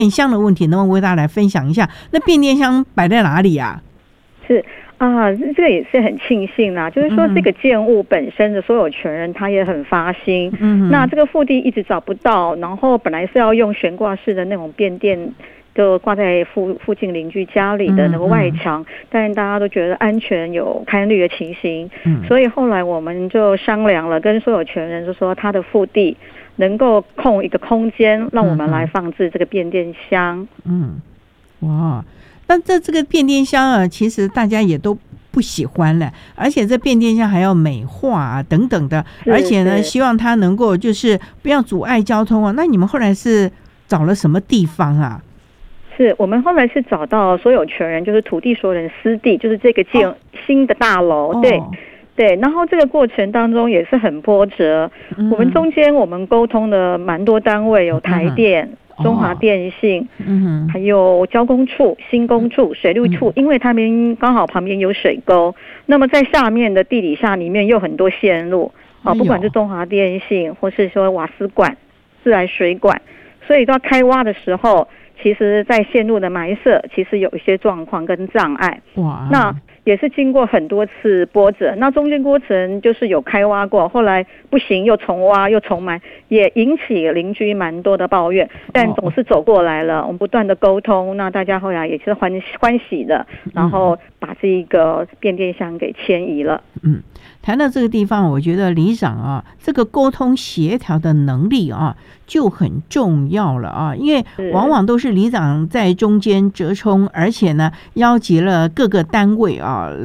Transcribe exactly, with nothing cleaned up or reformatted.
电箱的问题，能不能为大家来分享一下？那变电箱摆在哪里啊？ 是啊，这个也是很庆幸啦，就是说这个建物本身的所有权人他也很发心，嗯，那这个腹地一直找不到，然后本来是要用悬挂式的那种变电，就挂在附附近邻居家里的那个外墙，嗯嗯，但大家都觉得安全有堪虑的情形，嗯，所以后来我们就商量了，跟所有权人就说他的腹地能够空一个空间，让我们来放置这个变电箱。嗯， 哇，那这这个变电箱啊，其实大家也都不喜欢了，而且这变电箱还要美化啊等等的，而且呢，希望它能够就是不要阻碍交通啊。那你们后来是找了什么地方啊？ 是我们后来是找到所有权人，就是土地所有人私地，就是这个建新的大楼，哦，对对。然后这个过程当中也是很波折，嗯，我们中间我们沟通了蛮多单位，有台电、嗯、中华电信，嗯，还有交工处、新工处、水利处，嗯，因为他们刚好旁边有水沟，那么在下面的地底下里面有很多线路，啊，不管是中华电信或是说瓦斯管、自来水管，所以到开挖的时候，其实在线路的埋设其实有一些状况跟障碍，哇，那也是经过很多次波折，那中间过程就是有开挖过，后来不行又重挖又重埋，也引起邻居蛮多的抱怨，但总是走过来了，我们不断的沟通，那大家后来也是欢欢喜的，然后把这一个变电箱给迁移了。 嗯，谈到这个地方，我觉得里长啊，这个沟通协调的能力啊就很重要了啊，因为往往都是里长在中间折冲，而且呢，邀集了各个单位啊。